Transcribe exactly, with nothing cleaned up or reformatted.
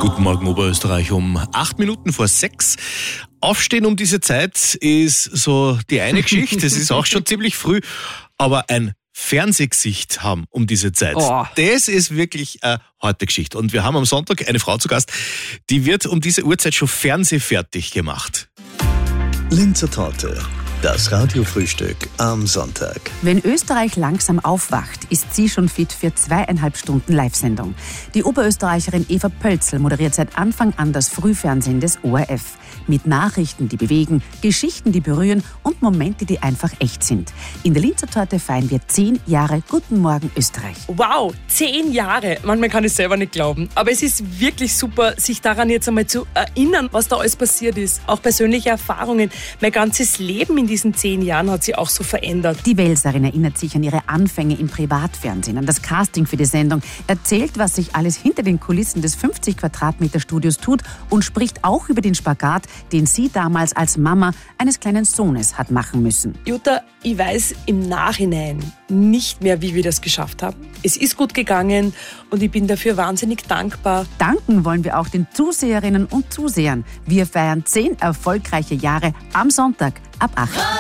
Guten Morgen Oberösterreich um acht Minuten vor sechs. Aufstehen um diese Zeit ist so die eine Geschichte, es ist auch schon ziemlich früh, aber ein Fernsehgesicht haben um diese Zeit, Oh. das ist wirklich eine harte Geschichte. Und wir haben am Sonntag eine Frau zu Gast, die wird um diese Uhrzeit schon fernsehfertig gemacht. Linzer Torte, das Radiofrühstück am Sonntag. Wenn Österreich langsam aufwacht, ist sie schon fit für zweieinhalb Stunden Live-Sendung. Die Oberösterreicherin Eva Pölzl moderiert seit Anfang an das Frühfernsehen des O R F. Mit Nachrichten, die bewegen, Geschichten, die berühren und Momente, die einfach echt sind. In der Linzer Torte feiern wir zehn Jahre Guten Morgen Österreich. Wow, zehn Jahre. Manchmal kann ich es selber nicht glauben. Aber es ist wirklich super, sich daran jetzt einmal zu erinnern, was da alles passiert ist. Auch persönliche Erfahrungen. Mein ganzes Leben in diesen zehn Jahren hat sich auch so verändert. Die Welserin erinnert sich an ihre Anfänge im Privatfernsehen, an das Casting für die Sendung, erzählt, was sich alles hinter den Kulissen des fünfzig Quadratmeter Studios tut und spricht auch über den Spagat, den sie damals als Mama eines kleinen Sohnes hat machen müssen. Jutta, ich weiß im Nachhinein nicht mehr, wie wir das geschafft haben. Es ist gut gegangen und ich bin dafür wahnsinnig dankbar. Danken wollen wir auch den Zuseherinnen und Zusehern. Wir feiern zehn erfolgreiche Jahre am Sonntag ab acht.